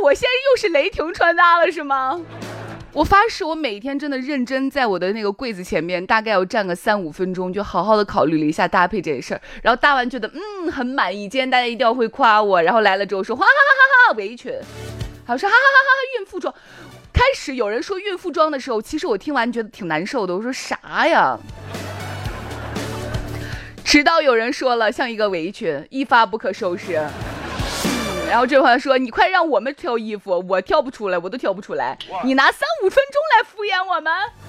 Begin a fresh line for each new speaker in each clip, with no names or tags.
我现在又是雷霆穿搭了是吗？我发誓，我每天真的认真在我的那个柜子前面，大概要站个3-5分钟，就好好的考虑了一下搭配这事儿。然后搭完觉得很满意，今天大家一定要会夸我。然后来了之后说哈哈哈哈围裙，还有说哈哈哈哈孕妇装。开始有人说孕妇装的时候，其实我听完觉得挺难受的，我说啥呀？直到有人说了像一个围裙，一发不可收拾。然后这话说你快让我们挑衣服，我挑不出来，我都挑不出来，你拿3-5分钟来敷衍我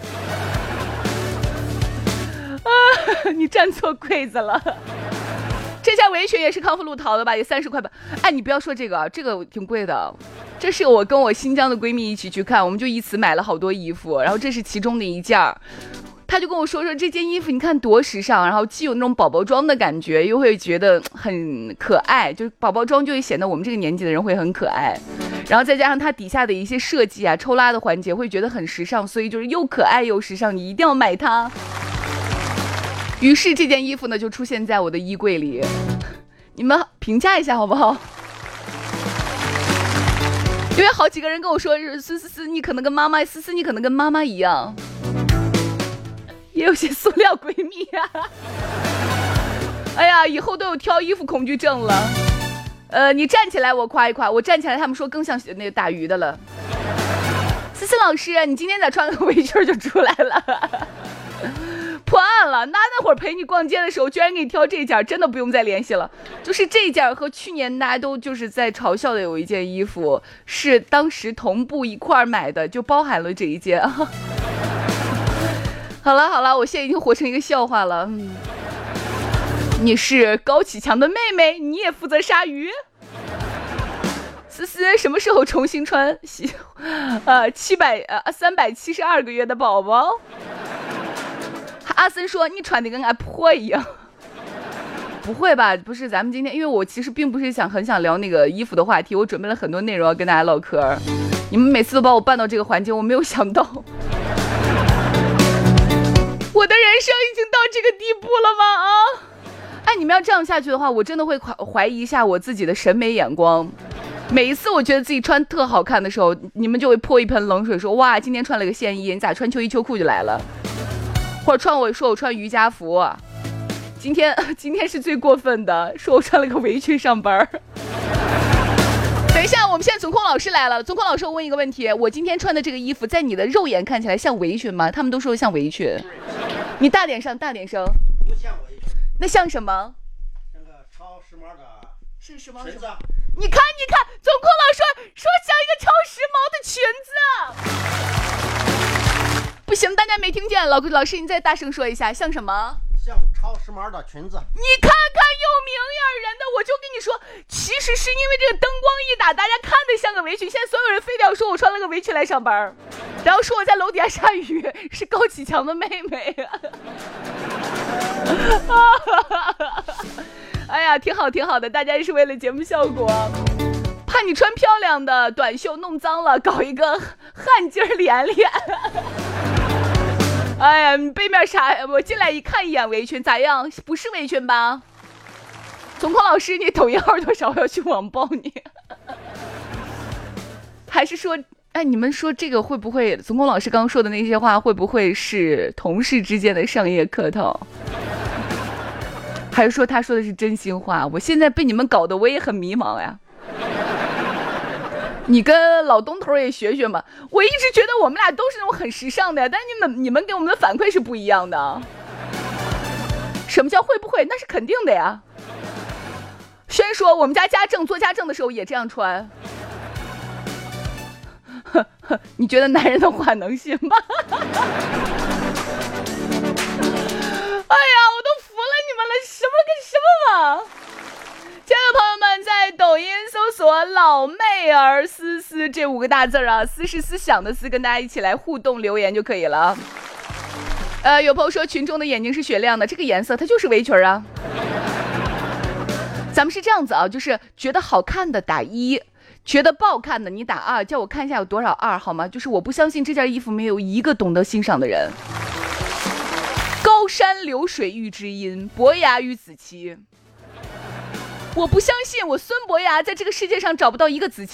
们你站错柜子了。这件围裙也是康复路淘的吧，也30块吧。哎，你不要说这个挺贵的，这是我跟我新疆的闺蜜一起去看，我们就以此买了好多衣服，然后这是其中的一件。他就跟我说这件衣服你看多时尚，然后既有那种宝宝装的感觉，又会觉得很可爱，就是宝宝装就会显得我们这个年纪的人会很可爱，然后再加上它底下的一些设计啊，抽拉的环节会觉得很时尚，所以就是又可爱又时尚，你一定要买它。于是这件衣服呢就出现在我的衣柜里，你们评价一下好不好？因为好几个人跟我说思你可能跟妈妈，思你可能跟妈妈一样，也有些塑料闺蜜啊。哎呀，以后都有挑衣服恐惧症了。你站起来我夸一夸，我站起来他们说更像那个打鱼的了。思老师，你今天咋穿个围裙就出来了？破案了，那会儿陪你逛街的时候居然给你挑这件，真的不用再联系了。就是这件和去年大家都就是在嘲笑的有一件衣服是当时同步一块买的，就包含了这一件。好了，我现在已经活成一个笑话了。你是高启强的妹妹，你也负责杀鱼。思什么时候重新穿372个月的宝宝？阿森说你穿的跟阿婆一样。不会吧？不是，咱们今天因为我其实并不是很想聊那个衣服的话题，我准备了很多内容要跟大家唠嗑，你们每次都把我办到这个环节，我没有想到我的人生已经到这个地步了吗？哎，你们要这样下去的话，我真的会怀疑一下我自己的审美眼光。每一次我觉得自己穿特好看的时候，你们就会泼一盆冷水，说哇今天穿了个线衣，你咋穿秋衣秋裤就来了？或者我穿瑜伽服，今天是最过分的，说我穿了个围裙上班。等一下，我们现在总控老师来了。总控老师，我问一个问题，我今天穿的这个衣服在你的肉眼看起来像围裙吗？他们都说像围裙。你大点声。不
像围裙。
那像什么？
像个超时髦的。
是时髦
裙子。
你看，总控老师说像一个超时髦的裙子。不行，大家没听见，老师你再大声说一下，像什么？
像超时髦的裙子。
你看看有明眼人的，我就跟你说，其实是因为这个灯光一打，大家看得像个围裙，现在所有人非得要说我穿了个围裙来上班，然后说我在楼底下杀鱼，是高启强的妹妹。哎呀，挺好的，大家也是为了节目效果，怕你穿漂亮的短袖弄脏了，搞一个汗巾连。哎呀，你背面啥？我进来一看一眼围裙，咋样？不是围裙吧？总控老师，你抖音号多少？我要去网暴你。还是说，哎，你们说这个会不会？总控老师刚刚说的那些话，会不会是同事之间的商业客套？还是说他说的是真心话？我现在被你们搞得我也很迷茫呀。你跟老东头也学学嘛，我一直觉得我们俩都是那种很时尚的呀，但是你们给我们的反馈是不一样的。什么叫会不会？那是肯定的呀。轩说我们家做家政的时候也这样穿。你觉得男人的话能信吗？哎呀，我都服了你们了，什么跟什么嘛！亲爱的朋友们，在抖音搜索老妹儿思这5个大字啊，思是思想的思，跟大家一起来互动留言就可以了。有朋友说群众的眼睛是雪亮的，这个颜色它就是围裙啊。咱们是这样子啊，就是觉得好看的打1，觉得不好看的你打2，叫我看一下有多少2好吗？就是我不相信这件衣服没有一个懂得欣赏的人。高山流水遇知音，伯牙与子期。我不相信我孙伯牙在这个世界上找不到一个子期。